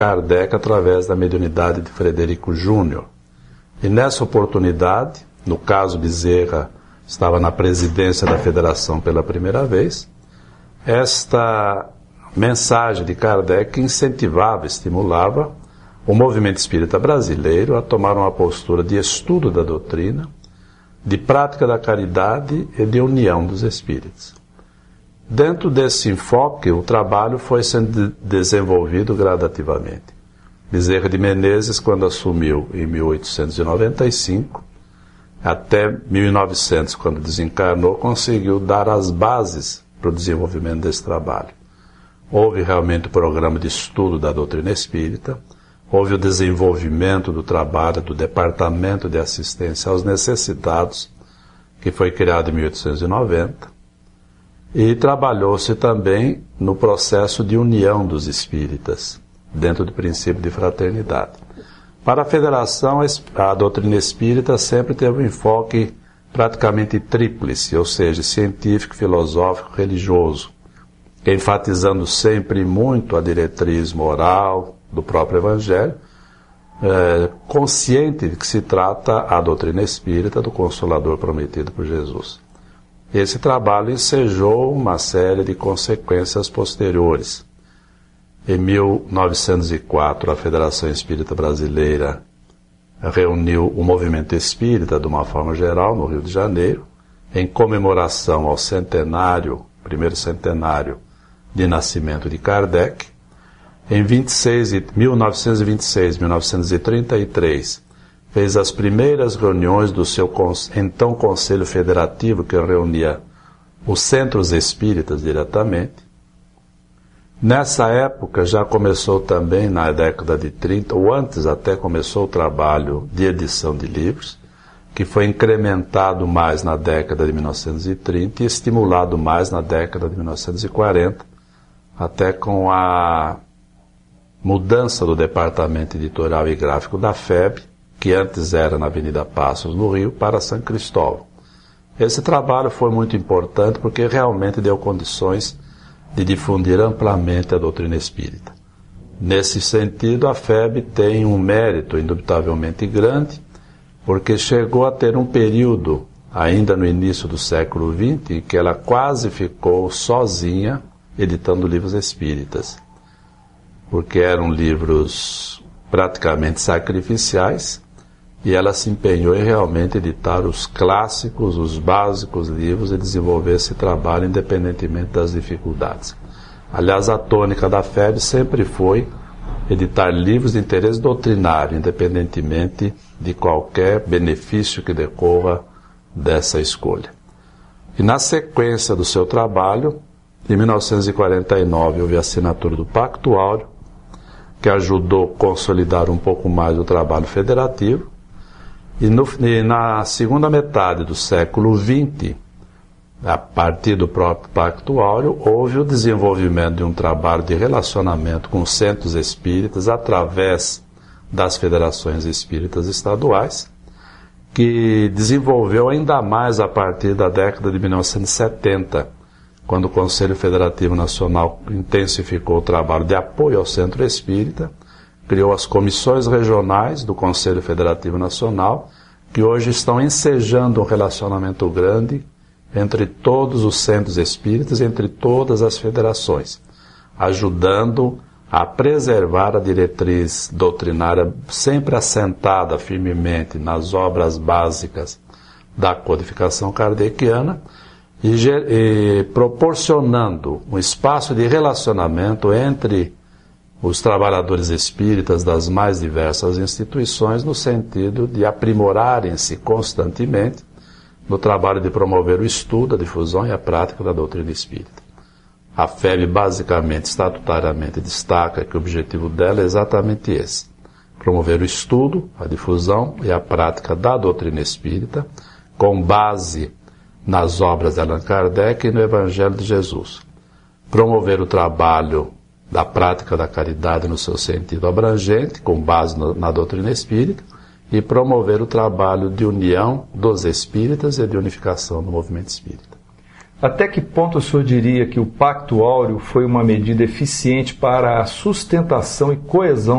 Kardec através da mediunidade de Frederico Júnior. E nessa oportunidade, no caso Bezerra estava na presidência da federação pela primeira vez, esta mensagem de Kardec incentivava, estimulava o movimento espírita brasileiro a tomar uma postura de estudo da doutrina, de prática da caridade e de união dos espíritos. Dentro desse enfoque, o trabalho foi sendo desenvolvido gradativamente. Bezerra de Menezes, quando assumiu em 1895, até 1900, quando desencarnou, conseguiu dar as bases para o desenvolvimento desse trabalho. Houve realmente o programa de estudo da doutrina espírita, houve o desenvolvimento do trabalho do Departamento de Assistência aos Necessitados, que foi criado em 1890, e trabalhou-se também no processo de união dos espíritas, dentro do princípio de fraternidade. Para a federação, a doutrina espírita sempre teve um enfoque praticamente tríplice, ou seja, científico, filosófico, religioso, enfatizando sempre muito a diretriz moral do próprio Evangelho, consciente de que se trata a doutrina espírita do Consolador prometido por Jesus. Esse trabalho ensejou uma série de consequências posteriores. Em 1904, a Federação Espírita Brasileira reuniu o movimento espírita de uma forma geral no Rio de Janeiro, em comemoração ao primeiro centenário de nascimento de Kardec. Em 1926, 1933, fez as primeiras reuniões do seu então Conselho Federativo, que reunia os centros espíritas diretamente. Nessa época já começou também, na década de 30, ou antes até começou o trabalho de edição de livros, que foi incrementado mais na década de 1930 e estimulado mais na década de 1940, até com a mudança do departamento editorial e gráfico da FEB, que antes era na Avenida Passos, no Rio, para São Cristóvão. Esse trabalho foi muito importante porque realmente deu condições de difundir amplamente a doutrina espírita. Nesse sentido, a FEB tem um mérito indubitavelmente grande, porque chegou a ter um período, ainda no início do século XX, em que ela quase ficou sozinha editando livros espíritas, porque eram livros praticamente sacrificiais, e ela se empenhou em realmente editar os clássicos, os básicos livros e desenvolver esse trabalho independentemente das dificuldades. Aliás, a tônica da FEB sempre foi editar livros de interesse doutrinário, independentemente de qualquer benefício que decorra dessa escolha. E na sequência do seu trabalho, em 1949, houve a assinatura do Pacto Áureo, que ajudou a consolidar um pouco mais o trabalho federativo. E na segunda metade do século XX, a partir do próprio Pacto Áureo, houve o desenvolvimento de um trabalho de relacionamento com os centros espíritas através das federações espíritas estaduais, que desenvolveu ainda mais a partir da década de 1970, quando o Conselho Federativo Nacional intensificou o trabalho de apoio ao centro espírita, criou as comissões regionais do Conselho Federativo Nacional, que hoje estão ensejando um relacionamento grande entre todos os centros espíritas, entre todas as federações, ajudando a preservar a diretriz doutrinária sempre assentada firmemente nas obras básicas da codificação kardeciana e proporcionando um espaço de relacionamento entre os trabalhadores espíritas das mais diversas instituições, no sentido de aprimorarem-se constantemente no trabalho de promover o estudo, a difusão e a prática da doutrina espírita. A FEB, basicamente, estatutariamente, destaca que o objetivo dela é exatamente esse: promover o estudo, a difusão e a prática da doutrina espírita, com base nas obras de Allan Kardec e no Evangelho de Jesus. Promover o trabalho da prática da caridade no seu sentido abrangente, com base na doutrina espírita, e promover o trabalho de união dos espíritas e de unificação do movimento espírita. Até que ponto o senhor diria que o Pacto Áureo foi uma medida eficiente para a sustentação e coesão